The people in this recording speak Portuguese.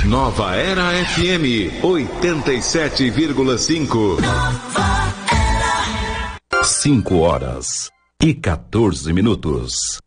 Nova Era FM 87,5. 5 horas e 14 minutos.